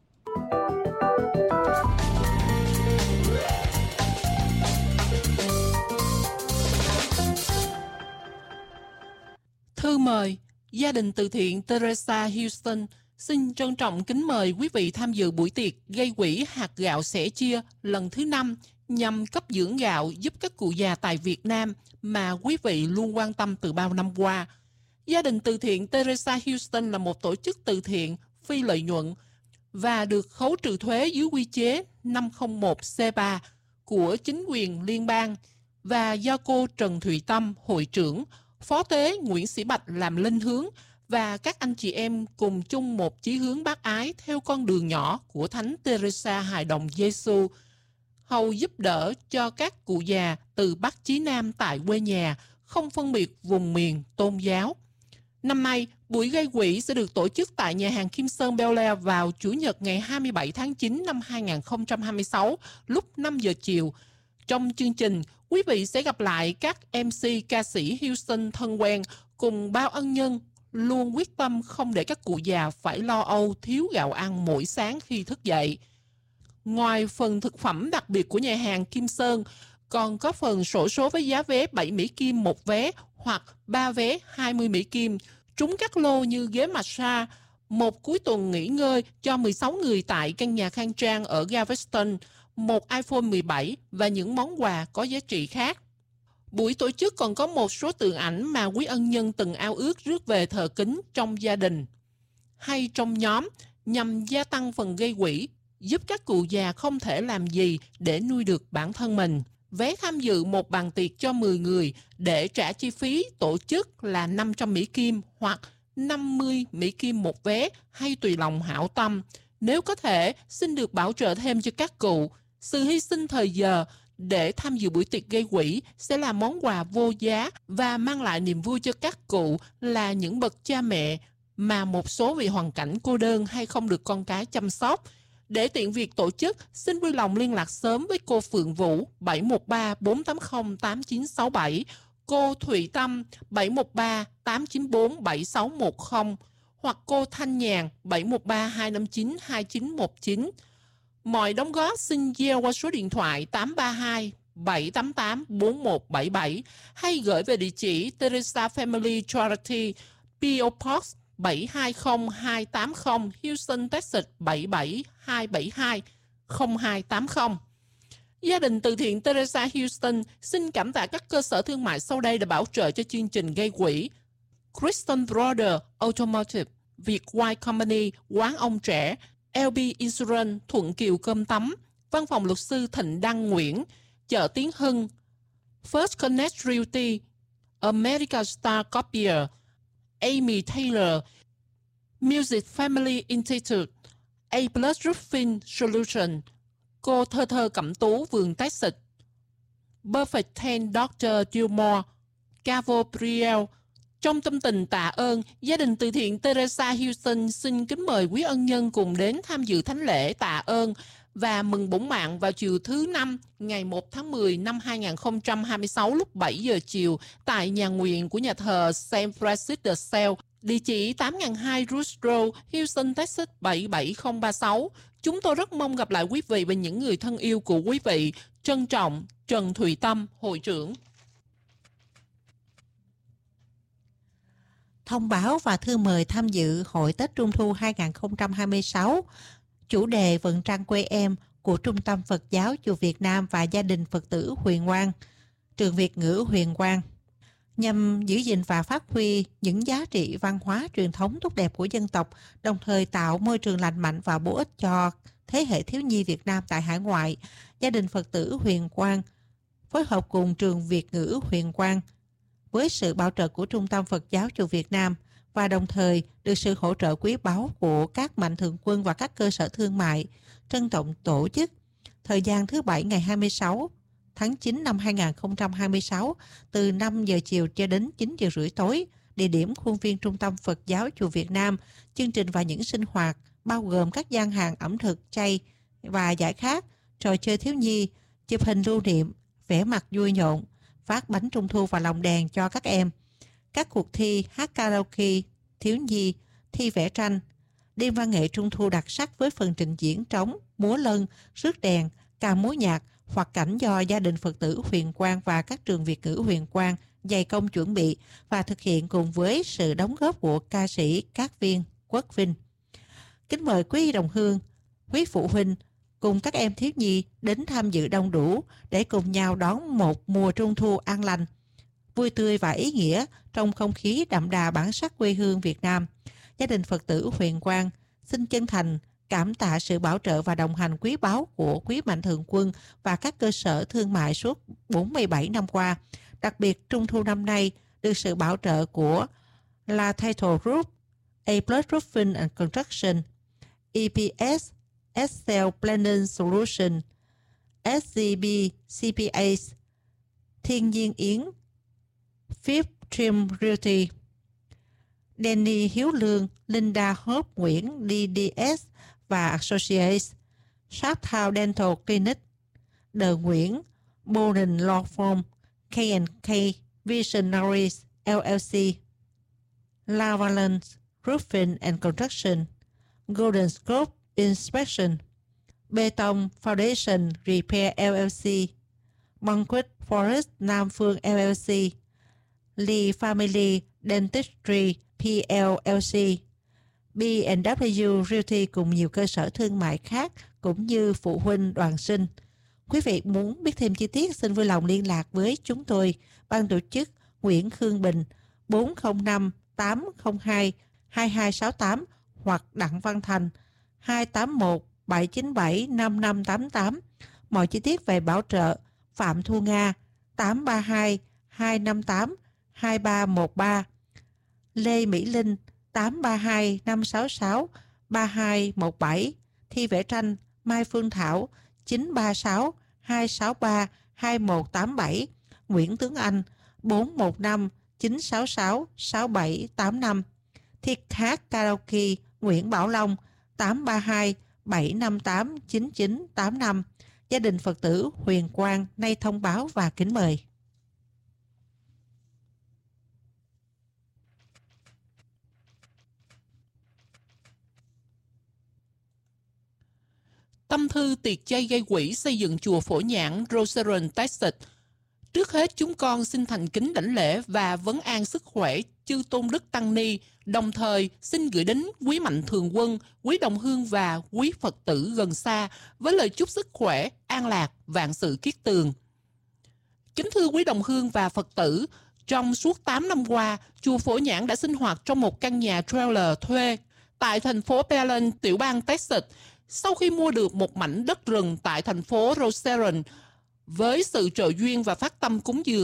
Thư mời, gia đình từ thiện Teresa Houston xin trân trọng kính mời quý vị tham dự buổi tiệc gây quỹ hạt gạo sẻ chia lần thứ năm nhằm cấp dưỡng gạo giúp các cụ già tại Việt Nam mà quý vị luôn quan tâm từ bao năm qua. Gia đình từ thiện Teresa Houston là một tổ chức từ thiện phi lợi nhuận và được khấu trừ thuế dưới quy chế năm không một C ba của chính quyền liên bang và do cô Trần Thùy Tâm, hội trưởng, Phó Tế Nguyễn Sĩ Bạch làm linh hướng và các anh chị em cùng chung một chí hướng bác ái theo con đường nhỏ của Thánh Teresa Hài Đồng Giêsu, hầu giúp đỡ cho các cụ già từ Bắc chí Nam tại quê nhà, không phân biệt vùng miền, tôn giáo. Năm nay, buổi gây quỹ sẽ được tổ chức tại nhà hàng Kim Sơn Bel Air vào Chủ nhật ngày hai mươi bảy tháng chín năm hai nghìn không trăm hai mươi sáu lúc năm giờ chiều. Trong chương trình, quý vị sẽ gặp lại các em xê ca sĩ Houston thân quen cùng bao ân nhân luôn quyết tâm không để các cụ già phải lo âu thiếu gạo ăn mỗi sáng khi thức dậy. Ngoài phần thực phẩm đặc biệt của nhà hàng Kim Sơn, còn có phần xổ số với giá vé bảy Mỹ Kim một vé hoặc ba vé hai mươi Mỹ Kim, trúng các lô như ghế massage, một cuối tuần nghỉ ngơi cho mười sáu người tại căn nhà khang trang ở Galveston, một iPhone mười bảy và những món quà có giá trị khác. Buổi tổ chức còn có một số tượng ảnh mà quý ân nhân từng ao ước rước về thờ kính trong gia đình hay trong nhóm nhằm gia tăng phần gây quỹ, giúp các cụ già không thể làm gì để nuôi được bản thân mình. Vé tham dự một bàn tiệc cho mười người để trả chi phí tổ chức là năm trăm Mỹ Kim hoặc năm mươi Mỹ Kim một vé hay tùy lòng hảo tâm. Nếu có thể, xin được bảo trợ thêm cho các cụ. Sự hy sinh thời giờ để tham dự buổi tiệc gây quỹ sẽ là món quà vô giá và mang lại niềm vui cho các cụ là những bậc cha mẹ mà một số vì hoàn cảnh cô đơn hay không được con cái chăm sóc. Để tiện việc tổ chức, xin vui lòng liên lạc sớm với cô Phượng Vũ bảy một ba bốn tám không tám chín sáu bảy, cô Thụy Tâm bảy một ba tám chín bốn bảy sáu một không hoặc cô Thanh Nhàn bảy một ba hai năm chín hai chín một chín. Mọi đóng góp xin gieo qua số điện thoại tám ba hai bảy tám tám bốn một bảy bảy hay gửi về địa chỉ Teresa Family Charity, pê ô Box bảy hai không hai tám không, Houston, Texas bảy bảy hai bảy hai không hai tám không. Gia đình từ thiện Teresa Houston xin cảm tạ các cơ sở thương mại sau đây đã bảo trợ cho chương trình gây quỹ: Kristen Brother Automotive, Việt White Company, Quán Ông Trẻ, lờ bê Insurance, Thuận Kiều Cơm Tấm, Văn phòng luật sư Thịnh Đăng Nguyễn, Chợ Tiến Hưng, First Connect Realty, America Star Copier, Amy Taylor, Music Family Institute, A Plus Roofing Solution, cô Thơ Thơ Cẩm Tú, vườn Texas, Perfect Ten doctor Gilmore, Cavo Brielle. Trong tâm tình tạ ơn, gia đình từ thiện Teresa Houston xin kính mời quý ân nhân cùng đến tham dự thánh lễ tạ ơn và mừng bổn mạng vào chiều thứ Năm, ngày một tháng mười năm hai nghìn không trăm hai mươi sáu lúc bảy giờ chiều tại nhà nguyện của nhà thờ Saint Francis de Sales, địa chỉ tám nghìn hai trăm Rush Road, Houston, Texas bảy bảy không ba sáu. Chúng tôi rất mong gặp lại quý vị và những người thân yêu của quý vị. Trân trọng, Trần Thùy Tâm, hội trưởng. Thông báo và thư mời tham dự Hội Tết Trung Thu hai nghìn không trăm hai mươi sáu, chủ đề Vận Trăng Quê Em của Trung tâm Phật giáo Chùa Việt Nam và gia đình Phật tử Huyền Quang, trường Việt ngữ Huyền Quang, nhằm giữ gìn và phát huy những giá trị văn hóa truyền thống tốt đẹp của dân tộc, đồng thời tạo môi trường lành mạnh và bổ ích cho thế hệ thiếu nhi Việt Nam tại hải ngoại. Gia đình Phật tử Huyền Quang phối hợp cùng trường Việt ngữ Huyền Quang với sự bảo trợ của Trung tâm Phật giáo Chùa Việt Nam và đồng thời được sự hỗ trợ quý báu của các mạnh thường quân và các cơ sở thương mại, trân trọng tổ chức thời gian thứ Bảy ngày hai mươi sáu tháng chín năm hai nghìn không trăm hai mươi sáu từ năm giờ chiều cho đến chín giờ rưỡi tối, địa điểm khuôn viên Trung tâm Phật giáo Chùa Việt Nam. Chương trình và những sinh hoạt bao gồm các gian hàng ẩm thực chay và giải khát, trò chơi thiếu nhi, chụp hình lưu niệm, vẽ mặt vui nhộn, phát bánh trung thu và lồng đèn cho các em, các cuộc thi hát karaoke thiếu nhi, thi vẽ tranh, đêm văn nghệ trung thu đặc sắc với phần trình diễn trống, múa lân, rước đèn, ca múa nhạc hoặc cảnh do gia đình Phật tử Huyền Quang và các trường Việt ngữ Huyền Quang dày công chuẩn bị và thực hiện cùng với sự đóng góp của ca sĩ Cát Viên, Quốc Vinh. Kính mời quý đồng hương, quý phụ huynh cùng các em thiếu nhi đến tham dự đông đủ để cùng nhau đón một mùa trung thu an lành, vui tươi và ý nghĩa trong không khí đậm đà bản sắc quê hương Việt Nam. Gia đình Phật tử Huyền Quang xin chân thành cảm tạ sự bảo trợ và đồng hành quý báu của quý mạnh thường quân và các cơ sở thương mại suốt bốn mươi bảy năm qua. Đặc biệt trung thu năm nay được sự bảo trợ của La Title Group, A Plus Roofing and Construction, E P S Excel Planning Solution, S C B C P A, Thiên Nhiên Yến, Fifth Trim Realty, Danny Hiếu Lương, Linda Hope Nguyễn, D D S và Associates, Sharptown Dental Clinic, Đờ Nguyễn, Boren Law Firm, K and K Visionaries L L C, Lavaland Roofing and Construction, Golden Scope Inspection, Beton Foundation Repair L L C, Monquet Forest Nam Phương L L C, Lee Family Dentistry P L L C, B and W Realty cùng nhiều cơ sở thương mại khác cũng như phụ huynh đoàn sinh. Quý vị muốn biết thêm chi tiết xin vui lòng liên lạc với chúng tôi, ban tổ chức Nguyễn Khương Bình bốn không năm tám không hai hai hai sáu tám hoặc Đặng Văn Thành hai tám một bảy chín bảy năm năm tám tám. Mọi chi tiết về bảo trợ Phạm Thu Nga tám ba hai hai năm tám hai ba một ba, Lê Mỹ Linh tám ba hai năm sáu sáu ba hai một bảy, thi vẽ tranh Mai Phương Thảo chín ba sáu hai sáu ba hai một tám bảy, Nguyễn Tướng Anh bốn một năm chín sáu sáu sáu bảy tám năm, thi hát karaoke Nguyễn Bảo Long tám ba hai bảy năm tám chín chín tám năm. Gia đình Phật tử Huyền Quang nay thông báo và kính mời. Tâm thư tiệc chay gây quỹ xây dựng chùa Phổ Nhãn, Rosarian, Texas. Trước hết chúng con xin thành kính đảnh lễ và vấn an sức khỏe chư tôn đức tăng ni, đồng thời xin gửi đến quý mạnh thường quân, quý đồng hương và quý Phật tử gần xa với lời chúc sức khỏe, an lạc, vạn sự kiết tường. Kính thưa quý đồng hương và Phật tử, trong suốt tám năm qua, chùa Phổ Nhãn đã sinh hoạt trong một căn nhà trailer thuê tại thành phố Belen, tiểu bang Texas. Sau khi mua được một mảnh đất rừng tại thành phố Rosarian, với sự trợ duyên và phát tâm cúng dường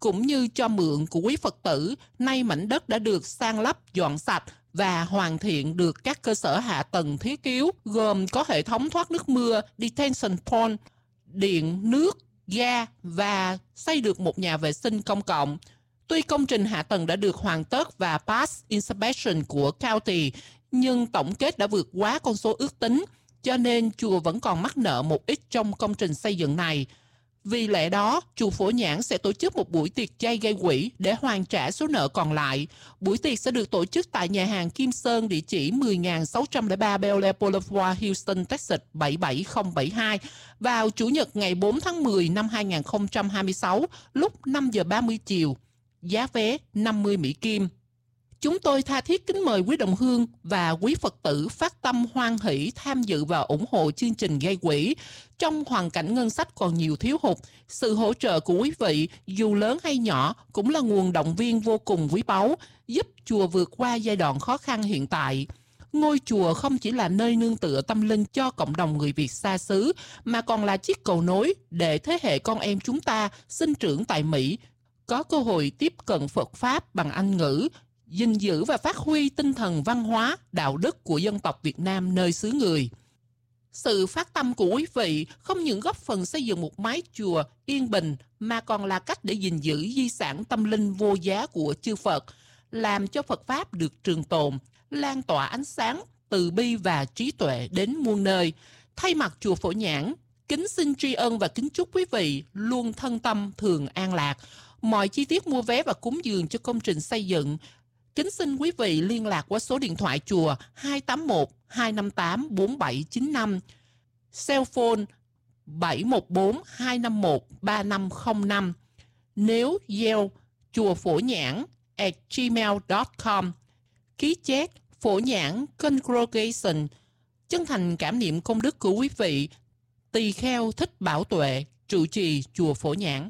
cũng như cho mượn của quý Phật tử, nay mảnh đất đã được san lấp, dọn sạch và hoàn thiện được các cơ sở hạ tầng thiết yếu, gồm có hệ thống thoát nước mưa, detention pond, điện, nước, ga và xây được một nhà vệ sinh công cộng. Tuy công trình hạ tầng đã được hoàn tất và pass inspection của county, nhưng tổng kết đã vượt quá con số ước tính, cho nên chùa vẫn còn mắc nợ một ít trong công trình xây dựng này. Vì lẽ đó, chùa Phổ Nhãn sẽ tổ chức một buổi tiệc chay gây quỹ để hoàn trả số nợ còn lại. Buổi tiệc sẽ được tổ chức tại nhà hàng Kim Sơn, địa chỉ mười nghìn sáu trăm lẻ ba Bel Air Boulevard, Houston, Texas bảy bảy không bảy hai vào Chủ nhật ngày bốn tháng mười năm hai nghìn không trăm hai mươi sáu lúc năm giờ ba mươi chiều. Giá vé năm mươi Mỹ Kim. Chúng tôi tha thiết kính mời quý đồng hương và quý Phật tử phát tâm hoan hỷ tham dự và ủng hộ chương trình gây quỹ. Trong hoàn cảnh ngân sách còn nhiều thiếu hụt, sự hỗ trợ của quý vị, dù lớn hay nhỏ, cũng là nguồn động viên vô cùng quý báu, giúp chùa vượt qua giai đoạn khó khăn hiện tại. Ngôi chùa không chỉ là nơi nương tựa tâm linh cho cộng đồng người Việt xa xứ, mà còn là chiếc cầu nối để thế hệ con em chúng ta sinh trưởng tại Mỹ có cơ hội tiếp cận Phật Pháp bằng Anh ngữ, gìn giữ và phát huy tinh thần văn hóa, đạo đức của dân tộc Việt Nam nơi xứ người. Sự phát tâm của quý vị không những góp phần xây dựng một mái chùa yên bình, mà còn là cách để gìn giữ di sản tâm linh vô giá của chư Phật, làm cho Phật Pháp được trường tồn, lan tỏa ánh sáng, từ bi và trí tuệ đến muôn nơi. Thay mặt chùa Phổ Nhãn, kính xin tri ân và kính chúc quý vị luôn thân tâm thường an lạc. Mọi chi tiết mua vé và cúng dường cho công trình xây dựng, kính xin quý vị liên lạc qua số điện thoại chùa hai tám một hai năm tám bốn bảy chín năm, cell phone bảy một bốn hai năm một ba năm không năm. Nếu Yale chùa Phổ Nhãn at gmail dot com. Ký chết Phổ Nhãn Congregation. Chân thành cảm niệm công đức của quý vị. Tỳ kheo Thích Bảo Tuệ, trụ trì chùa Phổ Nhãn.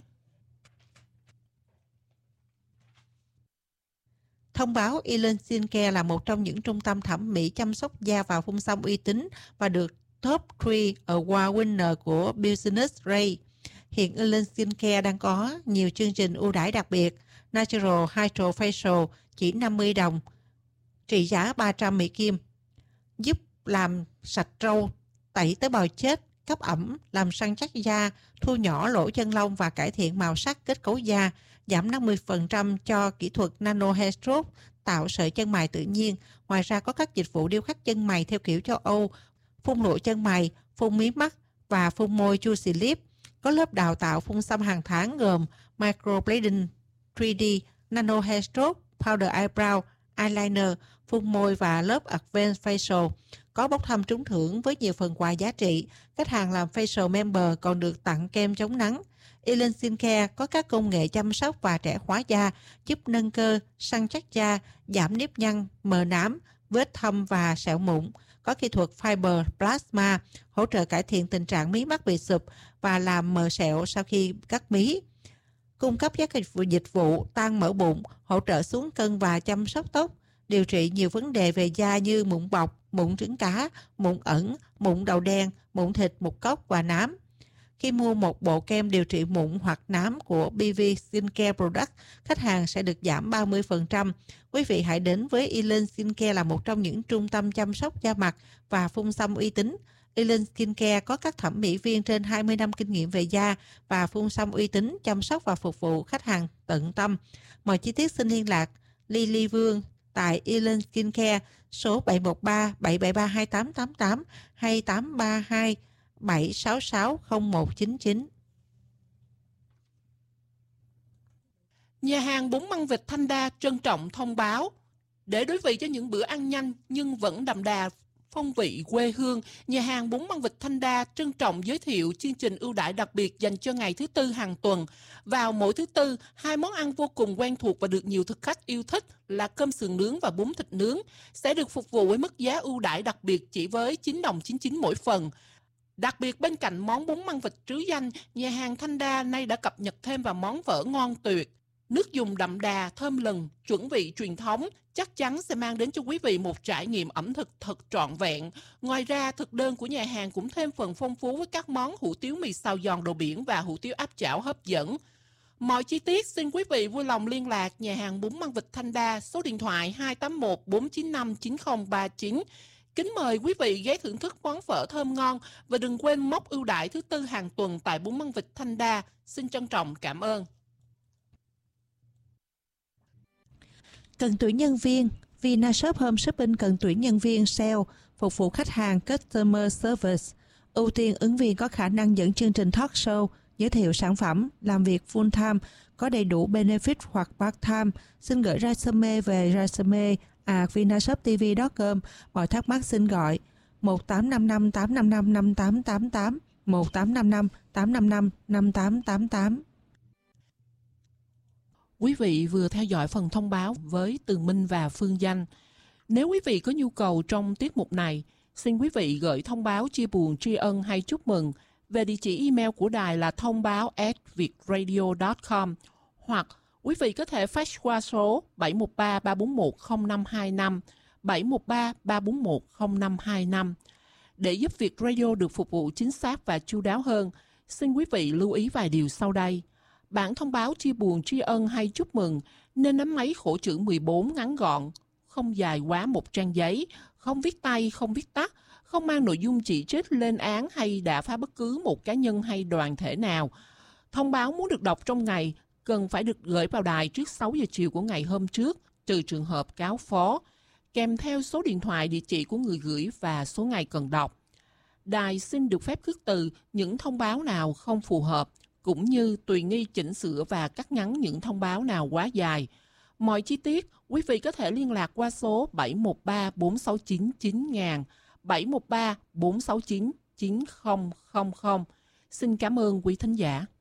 Thông báo Ellen Skincare là một trong những trung tâm thẩm mỹ chăm sóc da và phun xăm uy tín và được Top ba Award winner của Business Ray. Hiện Ellen Skincare đang có nhiều chương trình ưu đãi đặc biệt. Natural Hydro Facial chỉ năm mươi đồng, trị giá ba trăm Mỹ Kim, giúp làm sạch râu, tẩy tế bào chết, cấp ẩm, làm săn chắc da, thu nhỏ lỗ chân lông và cải thiện màu sắc kết cấu da, giảm năm mươi phần trăm cho kỹ thuật Nano Hair Stroke, tạo sợi chân mày tự nhiên. Ngoài ra có các dịch vụ điêu khắc chân mày theo kiểu châu Âu, phun lụa chân mày, phun mí mắt và phun môi Juicy Lip. Có lớp đào tạo phun xăm hàng tháng gồm Microblading ba D, Nano Hair Stroke, Powder Eyebrow, Eyeliner, phun môi và lớp Advanced Facial. Có bốc thăm trúng thưởng với nhiều phần quà giá trị. Khách hàng làm Facial Member còn được tặng kem chống nắng. Ellen Skincare có các công nghệ chăm sóc và trẻ hóa da, giúp nâng cơ, săn chắc da, giảm nếp nhăn, mờ nám, vết thâm và sẹo mụn. Có kỹ thuật Fiber Plasma, hỗ trợ cải thiện tình trạng mí mắt bị sụp và làm mờ sẹo sau khi cắt mí. Cung cấp các dịch vụ tăng mỡ bụng, hỗ trợ xuống cân và chăm sóc tóc, điều trị nhiều vấn đề về da như mụn bọc, mụn trứng cá, mụn ẩn, mụn đầu đen, mụn thịt, mụn cốc và nám. Khi mua một bộ kem điều trị mụn hoặc nám của bê vê Skincare Product, khách hàng sẽ được giảm ba mươi phần trăm. Quý vị hãy đến với Ellen Skincare là một trong những trung tâm chăm sóc da mặt và phun xăm uy tín. Ellen Skincare có các thẩm mỹ viên trên hai mươi năm kinh nghiệm về da và phun xăm uy tín, chăm sóc và phục vụ khách hàng tận tâm. Mọi chi tiết xin liên lạc Lily Vương tại Ellen Skincare số bảy một ba bảy bảy ba hai tám tám tám hay tám ba hai bảy sáu sáu không một chín chín. Nhà hàng bún măng vịt Thanh Đa trân trọng thông báo, để đối vị cho những bữa ăn nhanh nhưng vẫn đậm đà phong vị quê hương, nhà hàng bún măng vịt Thanh Đa trân trọng giới thiệu chương trình ưu đãi đặc biệt dành cho ngày thứ tư hàng tuần. Vào mỗi thứ tư, hai món ăn vô cùng quen thuộc và được nhiều thực khách yêu thích là cơm sườn nướng và bún thịt nướng sẽ được phục vụ với mức giá ưu đãi đặc biệt chỉ với chín đồng chín mươi chín mỗi phần. Đặc biệt bên cạnh món bún măng vịt trứ danh, nhà hàng Thanh Đa nay đã cập nhật thêm vào món phở ngon tuyệt. Nước dùng đậm đà, thơm lừng, chuẩn vị truyền thống chắc chắn sẽ mang đến cho quý vị một trải nghiệm ẩm thực thật trọn vẹn. Ngoài ra, thực đơn của nhà hàng cũng thêm phần phong phú với các món hủ tiếu mì xào giòn đồ biển và hủ tiếu áp chảo hấp dẫn. Mọi chi tiết xin quý vị vui lòng liên lạc nhà hàng bún măng vịt Thanh Đa, số điện thoại hai tám một bốn chín năm chín không ba chín. Kính mời quý vị ghé thưởng thức món phở thơm ngon và đừng quên mốc ưu đãi thứ tư hàng tuần tại bún măng vịt Thanh Đa. Xin trân trọng cảm ơn. Cần tuyển nhân viên, Vinashop Home Shopping cần tuyển nhân viên sale, phục vụ khách hàng Customer Service. Ưu tiên ứng viên có khả năng dẫn chương trình talk show, giới thiệu sản phẩm, làm việc full time, có đầy đủ benefit hoặc part time. Xin gửi resume về resume a vinashop t v chấm com. Mọi thắc mắc xin gọi một tám năm năm tám năm năm năm tám tám tám, một tám năm năm tám năm năm năm tám tám tám. Quý vị vừa theo dõi phần thông báo với Tường Minh và Phương Danh. Nếu quý vị có nhu cầu trong tiết mục này, xin quý vị gửi thông báo chia buồn, tri ân hay chúc mừng về địa chỉ email của đài là thông báo at vietradio chấm com, hoặc quý vị có thể fax qua số bảy một ba ba bốn một không năm hai năm, bảy một ba ba bốn một không năm hai năm. Để giúp Việt Radio được phục vụ chính xác và chu đáo hơn, xin quý vị lưu ý vài điều sau đây. Bản thông báo chia buồn, tri ân hay chúc mừng nên nắm máy khổ chữ mười bốn ngắn gọn, không dài quá một trang giấy, không viết tay, không viết tắt, không mang nội dung chỉ trích, lên án hay đả phá bất cứ một cá nhân hay đoàn thể nào. Thông báo muốn được đọc trong ngày cần phải được gửi vào đài trước sáu giờ chiều của ngày hôm trước, trừ trường hợp cáo phó, kèm theo số điện thoại, địa chỉ của người gửi và số ngày cần đọc. Đài xin được phép khước từ những thông báo nào không phù hợp, cũng như tùy nghi chỉnh sửa và cắt ngắn những thông báo nào quá dài. Mọi chi tiết, quý vị có thể liên lạc qua số bảy một ba bốn sáu chín chín nghìn, bảy một ba bốn sáu chín chín không không không. Xin cảm ơn quý thính giả.